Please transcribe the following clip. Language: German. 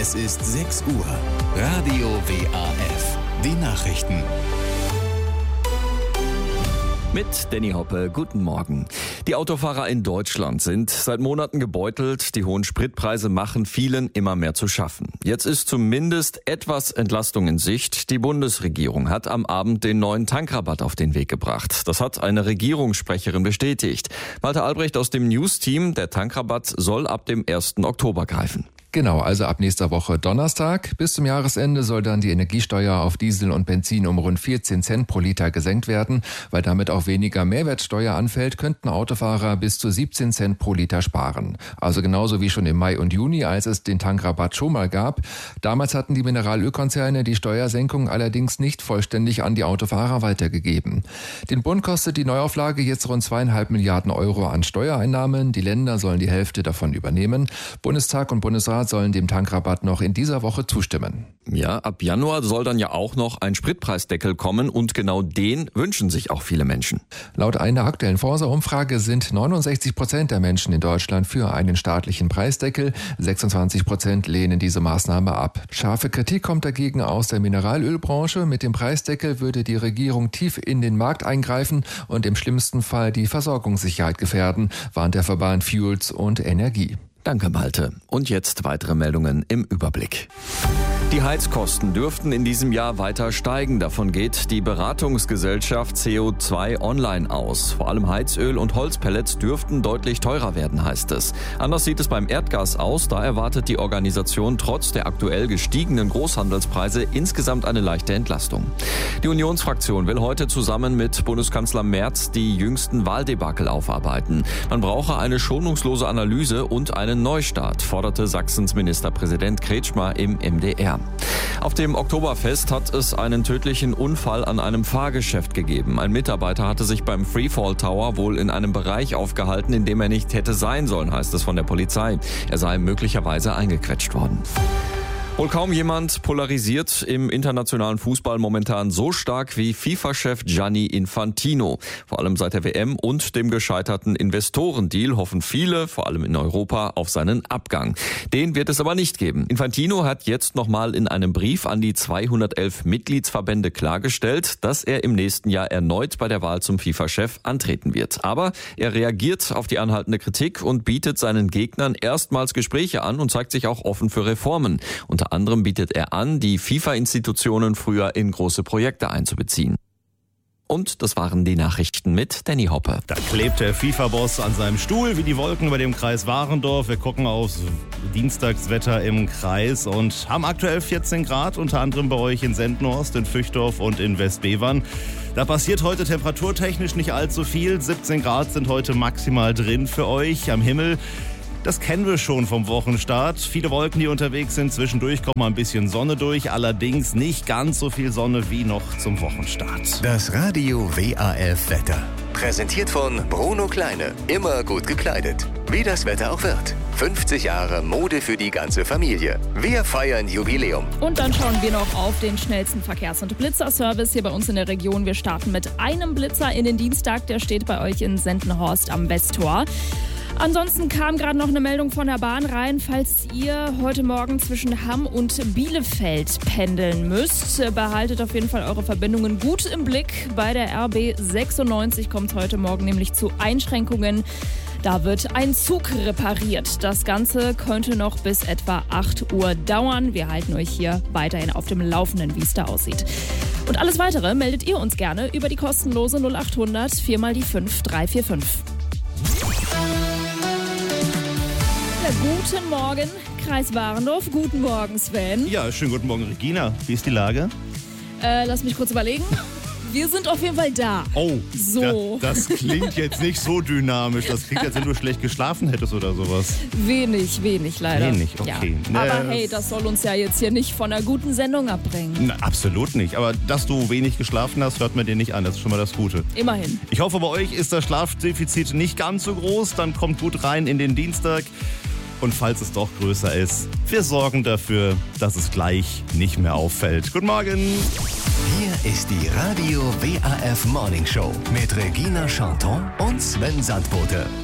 Es ist 6 Uhr. Radio WAF. Die Nachrichten. Mit Danny Hoppe, guten Morgen. Die Autofahrer in Deutschland sind seit Monaten gebeutelt. Die hohen Spritpreise machen vielen immer mehr zu schaffen. Jetzt ist zumindest etwas Entlastung in Sicht. Die Bundesregierung hat am Abend den neuen Tankrabatt auf den Weg gebracht. Das hat eine Regierungssprecherin bestätigt. Malte Albrecht aus dem News-Team. Der Tankrabatt soll ab dem 1. Oktober greifen. Genau, also ab nächster Woche Donnerstag. Bis zum Jahresende soll dann die Energiesteuer auf Diesel und Benzin um rund 14 Cent pro Liter gesenkt werden. Weil damit auch weniger Mehrwertsteuer anfällt, könnten Autofahrer bis zu 17 Cent pro Liter sparen. Also genauso wie schon im Mai und Juni, als es den Tankrabatt schon mal gab. Damals hatten die Mineralölkonzerne die Steuersenkung allerdings nicht vollständig an die Autofahrer weitergegeben. Den Bund kostet die Neuauflage jetzt rund 2,5 Milliarden Euro an Steuereinnahmen. Die Länder sollen die Hälfte davon übernehmen. Bundestag und Bundesrat sollen dem Tankrabatt noch in dieser Woche zustimmen. Ja, ab Januar soll dann ja auch noch ein Spritpreisdeckel kommen und genau den wünschen sich auch viele Menschen. Laut einer aktuellen Forsa-Umfrage sind 69% der Menschen in Deutschland für einen staatlichen Preisdeckel. 26% lehnen diese Maßnahme ab. Scharfe Kritik kommt dagegen aus der Mineralölbranche. Mit dem Preisdeckel würde die Regierung tief in den Markt eingreifen und im schlimmsten Fall die Versorgungssicherheit gefährden, warnt der Verband Fuels und Energie. Danke, Malte. Und jetzt weitere Meldungen im Überblick. Die Heizkosten dürften in diesem Jahr weiter steigen. Davon geht die Beratungsgesellschaft CO2 Online aus. Vor allem Heizöl und Holzpellets dürften deutlich teurer werden, heißt es. Anders sieht es beim Erdgas aus. Da erwartet die Organisation trotz der aktuell gestiegenen Großhandelspreise insgesamt eine leichte Entlastung. Die Unionsfraktion will heute zusammen mit Bundeskanzler Merz die jüngsten Wahldebakel aufarbeiten. Man brauche eine schonungslose Analyse und einen Neustart, forderte Sachsens Ministerpräsident Kretschmer im MDR. Auf dem Oktoberfest hat es einen tödlichen Unfall an einem Fahrgeschäft gegeben. Ein Mitarbeiter hatte sich beim Freefall Tower wohl in einem Bereich aufgehalten, in dem er nicht hätte sein sollen, heißt es von der Polizei. Er sei möglicherweise eingequetscht worden. Wohl kaum jemand polarisiert im internationalen Fußball momentan so stark wie FIFA-Chef Gianni Infantino. Vor allem seit der WM und dem gescheiterten Investorendeal hoffen viele, vor allem in Europa, auf seinen Abgang. Den wird es aber nicht geben. Infantino hat jetzt nochmal in einem Brief an die 211 Mitgliedsverbände klargestellt, dass er im nächsten Jahr erneut bei der Wahl zum FIFA-Chef antreten wird. Aber er reagiert auf die anhaltende Kritik und bietet seinen Gegnern erstmals Gespräche an und zeigt sich auch offen für Reformen. Unter anderem bietet er an, die FIFA-Institutionen früher in große Projekte einzubeziehen. Und das waren die Nachrichten mit Danny Hoppe. Da klebt der FIFA-Boss an seinem Stuhl wie die Wolken über dem Kreis Warendorf. Wir gucken aufs Dienstagswetter im Kreis und haben aktuell 14 Grad, unter anderem bei euch in Sendnorst, in Füchdorf und in Westbevern. Da passiert heute temperaturtechnisch nicht allzu viel. 17 Grad sind heute maximal drin für euch am Himmel. Das kennen wir schon vom Wochenstart. Viele Wolken, die unterwegs sind. Zwischendurch kommt mal ein bisschen Sonne durch. Allerdings nicht ganz so viel Sonne wie noch zum Wochenstart. Das Radio WAF Wetter. Präsentiert von Bruno Kleine. Immer gut gekleidet. Wie das Wetter auch wird. 50 Jahre Mode für die ganze Familie. Wir feiern Jubiläum. Und dann schauen wir noch auf den schnellsten Verkehrs- und Blitzerservice hier bei uns in der Region. Wir starten mit einem Blitzer in den Dienstag. Der steht bei euch in Sendenhorst am Westtor. Ansonsten kam gerade noch eine Meldung von der Bahn rein, falls ihr heute Morgen zwischen Hamm und Bielefeld pendeln müsst. Behaltet auf jeden Fall eure Verbindungen gut im Blick. Bei der RB 96 kommt es heute Morgen nämlich zu Einschränkungen. Da wird ein Zug repariert. Das Ganze könnte noch bis etwa 8 Uhr dauern. Wir halten euch hier weiterhin auf dem Laufenden, wie es da aussieht. Und alles Weitere meldet ihr uns gerne über die kostenlose 0800 4 mal die 5 345. Guten Morgen, Kreis Warendorf. Guten Morgen, Sven. Ja, schönen guten Morgen, Regina. Wie ist die Lage? Lass mich kurz überlegen. Wir sind auf jeden Fall da. Oh, so. Das klingt jetzt nicht so dynamisch. Das klingt, als wenn du schlecht geschlafen hättest oder sowas. Wenig leider. Wenig, okay. Ja. Aber hey, das soll uns ja jetzt hier nicht von einer guten Sendung abbringen. Na, absolut nicht. Aber dass du wenig geschlafen hast, hört man dir nicht an. Das ist schon mal das Gute. Immerhin. Ich hoffe, bei euch ist das Schlafdefizit nicht ganz so groß. Dann kommt gut rein in den Dienstag. Und falls es doch größer ist, wir sorgen dafür, dass es gleich nicht mehr auffällt. Guten Morgen. Hier ist die Radio WAF Morning Show mit Regina Chanton und Sven Sandbote.